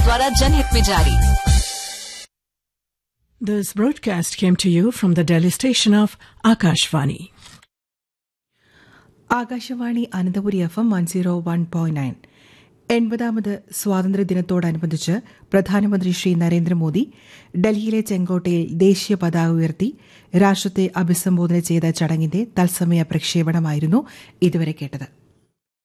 द्वारा जनहित में जारी। This broadcast came to you from the Delhi station of Akashvani. Akashvani Ananthapuri FM 101.9. 80ാമത് സ്വാതന്ത്ര്യദിനത്തോടനുബന്ധിച്ച് പ്രധാനമന്ത്രി ശ്രീ നരേന്ദ്രമോദി ഡൽഹിയിലെ ചെങ്കോട്ടയിൽ ദേശീയ പതാക ഉയർത്തി രാഷ്ട്രത്തെ അഭിസംബോധന ചെയ്ത ചടങ്ങിന്റെ തത്സമയ പ്രക്ഷേപണമായിരുന്നു ഇതുവരെ കേട്ടത്.